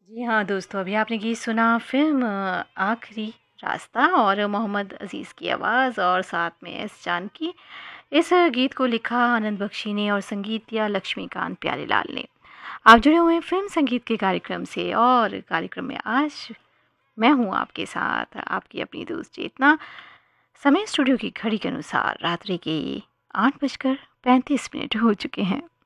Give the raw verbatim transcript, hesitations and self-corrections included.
जी हाँ दोस्तों, अभी आपने गीत सुना फ़िल्म अ, आखिरी रास्ता और मोहम्मद अज़ीज़ की आवाज़ और साथ में एस जानकी। इस गीत को लिखा आनंद बख्शी ने और संगीत दिया लक्ष्मीकांत प्यारेलाल ने। आप जुड़े हुए हैं फ़िल्म संगीत के कार्यक्रम से और कार्यक्रम में आज मैं हूँ आपके साथ, आपकी अपनी दोस्त चेतना। समय स्टूडियो की घड़ी के अनुसार रात्रि के आठ बजकर पैंतीस मिनट हो चुके हैं।